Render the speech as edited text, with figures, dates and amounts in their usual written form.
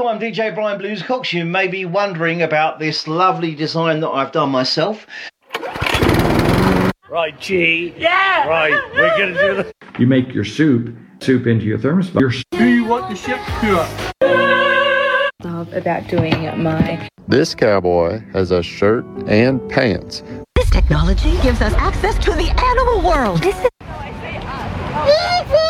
Hello, I'm DJ Brian Bluescox. You may be wondering about this lovely design that I've done myself. Right, G. Yeah! Right, we're going to do the... You make your soup into your thermos. Do you want the ship to Love about doing my... This cowboy has a shirt and pants. This technology gives us access to the animal world. This is...